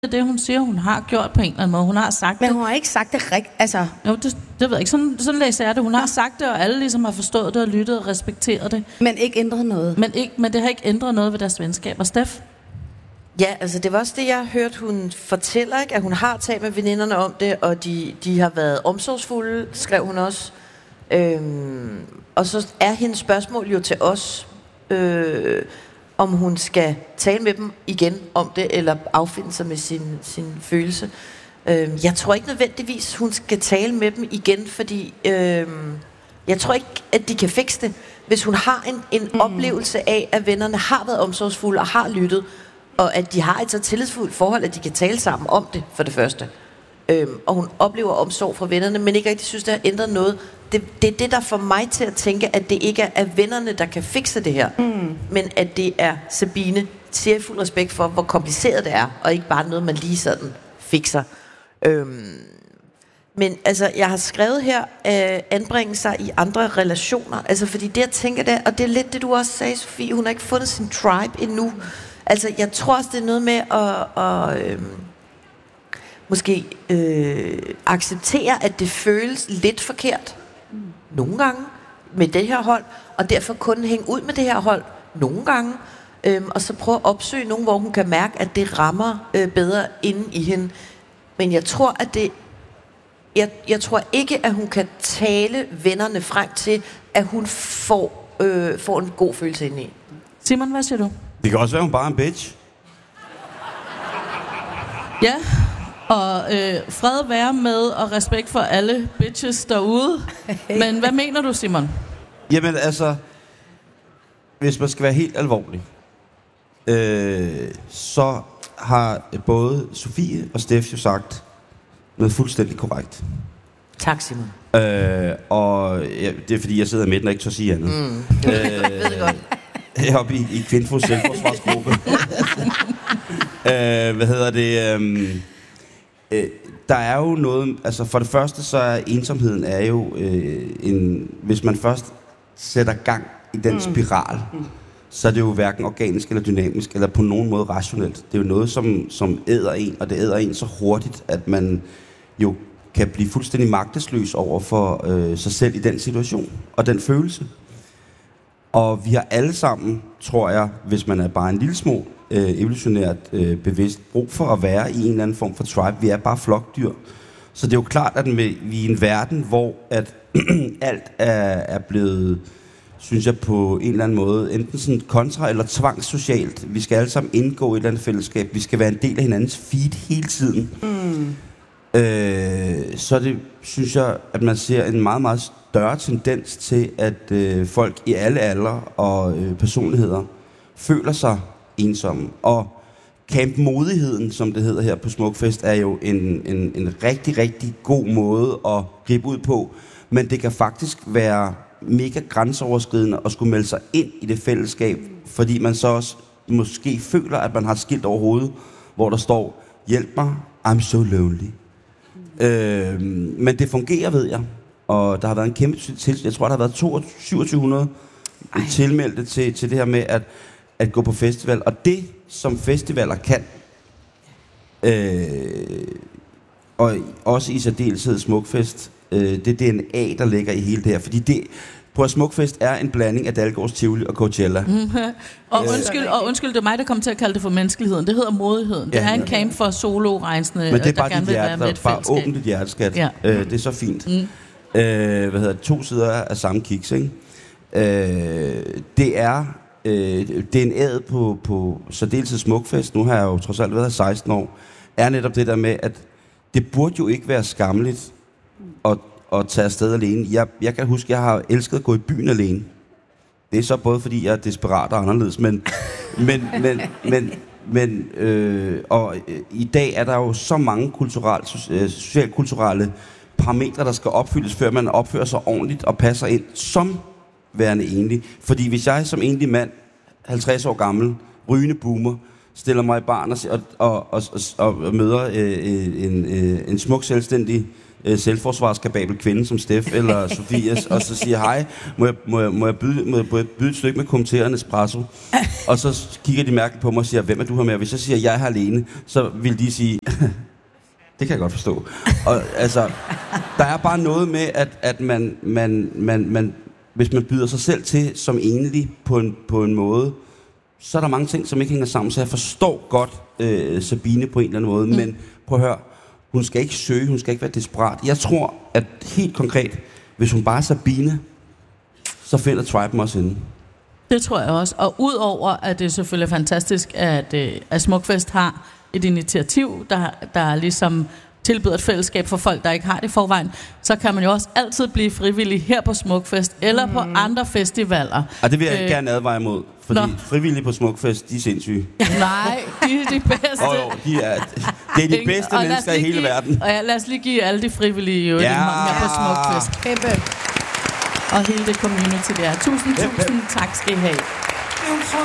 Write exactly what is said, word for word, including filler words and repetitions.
det, hun siger, hun har gjort på en eller anden måde. Hun har sagt Men det. hun har ikke sagt det rigtigt, altså... Jo, det, det ved jeg ikke. Sådan, sådan læser jeg det. Hun har sagt det, og alle ligesom har forstået det og lyttet og respekteret det. Men ikke ændret noget. Men, ikke, men det har ikke ændret noget ved deres venskab. Og Steff? Ja, altså det var også det, jeg hørte, hun fortæller, ikke? At hun har talt med veninderne om det, og de, de har været omsorgsfulde, skrev hun også. Øhm, og så er hendes spørgsmål jo til os, øh, om hun skal tale med dem igen om det, eller affinde sig med sin, sin følelse. Øhm, jeg tror ikke nødvendigvis, hun skal tale med dem igen, fordi øhm, jeg tror ikke, at de kan fikse det. Hvis hun har en, en mm. oplevelse af, at vennerne har været omsorgsfulde og har lyttet, og at de har et så tillidsfuldt forhold, at de kan tale sammen om det, for det første. Øhm, og hun oplever omsorg fra vennerne, men ikke rigtig synes, det har ændret noget. Det, det er det, der får mig til at tænke, at det ikke er vennerne, der kan fikse det her, mm. men at det er Sabine, siger fuld respekt for, hvor kompliceret det er, og ikke bare noget, man lige sådan fikser. Øhm, men altså, jeg har skrevet her, øh, anbringe sig i andre relationer, altså fordi det, jeg tænker det, og det er lidt det, du også sagde, Sofie, hun har ikke fundet sin tribe endnu. Altså, jeg tror også, det er noget med at, at øh, måske øh, acceptere, at det føles lidt forkert. Mm. Nogle gange med det her hold, og derfor kun hænge ud med det her hold nogle gange, øh, og så prøve at opsøge nogen, hvor hun kan mærke, at det rammer øh, bedre inde i hende. Men jeg tror, at det... Jeg, jeg tror ikke, at hun kan tale vennerne frem til, at hun får, øh, får en god følelse inde i. Simon, hvad siger du? Det kan også være, hun bare er en bitch. Ja, og øh, fred være med og respekt for alle bitches derude. Men hvad mener du, Simon? Jamen altså, hvis man skal være helt alvorlig, øh, så har både Sofie og Steff jo sagt noget fuldstændig korrekt. Tak, Simon. Øh, og ja, det er fordi, jeg sidder i midten og ikke tør sige andet. Mm. Øh, ved det godt. Heroppe i, i Kvindfos selvforsvarsgruppe. øh, hvad hedder det? Øh, øh, der er jo noget... Altså for det første, så er ensomheden er jo øh, en... Hvis man først sætter gang i den mm. spiral, mm. så er det jo hverken organisk eller dynamisk, eller på nogen måde rationelt. Det er jo noget, som, som æder en, og det æder en så hurtigt, at man jo kan blive fuldstændig magtesløs over for øh, sig selv i den situation, og den følelse. Og vi har alle sammen, tror jeg, hvis man er bare en lille små øh, evolutionært øh, bevidst, brug for at være i en eller anden form for tribe. Vi er bare flokdyr. Så det er jo klart, at vi er i en verden, hvor at alt er, er blevet, synes jeg, på en eller anden måde, enten sådan kontra- eller tvangssocialt. Vi skal alle sammen indgå i et eller andet fællesskab. Vi skal være en del af hinandens feed hele tiden. Mm. Øh, så det, synes jeg, at man ser en meget, meget større tendens til, at øh, folk i alle aldre og øh, personligheder føler sig ensomme. Og campmodigheden, som det hedder her på Smukfest, er jo en, en, en rigtig, rigtig god måde at gribe ud på. Men det kan faktisk være mega grænseoverskridende at skulle melde sig ind i det fællesskab, fordi man så også måske føler, at man har et skilt over hovedet, hvor der står, hjælp mig, I'm so lonely. Mm. Øh, men det fungerer, ved jeg. Og der har været en kæmpe til, jeg tror, der har været syvogtyve hundrede Ej. tilmeldte til, til det her med at, at gå på festival. Og det, som festivaler kan, øh, og også i særdeleshed Smukfest, øh, det er D N A, der ligger i hele det her. Fordi det, på Smukfest er en blanding af Dalgårds Tivoli og Coachella. Mm-hmm. Og, undskyld, og undskyld, det er mig, der kommer til at kalde det for menneskeligheden. Det hedder modigheden. Det ja, er en ja. camp for solo-rejsende, men det er der bare gerne vil hjerte, være med et bare fællesskab. Åbn dit hjerteskat. Ja. Øh, det er så fint. Mm. Øh, hvad hedder det? To sider af samme kiks, ikke? Øh, det er øh, D N A'et på, på særdeleshed Smukfest, nu har jeg jo trods alt været seksten år, er netop det der med, at det burde jo ikke være skammeligt at, at tage afsted alene. Jeg, jeg kan huske, at jeg har elsket at gå i byen alene. Det er så både fordi, jeg er desperat og anderledes, men, men, men, men, men øh, og øh, i dag er der jo så mange kulturelle, socialkulturelle parametre, der skal opfyldes, før man opfører sig ordentligt og passer ind som værende enlig. Fordi hvis jeg som enlig mand, halvtreds år gammel, rygende boomer, stiller mig i baren og, og, og, og, og møder øh, en, øh, en smuk, selvstændig øh, selvforsvarskapabel kvinde som Steff eller Sofias, og så siger, hej, må jeg, må jeg, må jeg, byde, må jeg byde et stykke med kommenterende espresso? Og så kigger de mærkeligt på mig og siger, hvem er du her med? Og hvis jeg siger, jeg er her alene, så vil de sige, det kan jeg godt forstå. Og altså, der er bare noget med, at, at man, man, man, man, hvis man byder sig selv til som enlig på en, på en måde, så er der mange ting, som ikke hænger sammen. Så jeg forstår godt øh, Sabine på en eller anden måde, mm. men prøv at høre, hun skal ikke søge, hun skal ikke være desperat. Jeg tror, at helt konkret, hvis hun bare er Sabine, så finder Triben også hende. Det tror jeg også. Og udover, at det er selvfølgelig fantastisk, at, at Smukfest har et initiativ, der, der ligesom tilbyder et fællesskab for folk, der ikke har det i forvejen, så kan man jo også altid blive frivillig her på Smukfest, eller mm. på andre festivaler. Og det vil jeg øh, gerne advare imod, fordi Nå. frivillige på Smukfest, de er sindssyge. Nej, de er de bedste. Oh, jo, de er, det er de bedste mennesker i hele give, verden. Og ja, lad os lige give alle de frivillige jo ja. her på Smukfest. Kæmpe. Og hele det community der. Tusind, tusind tak skal I have.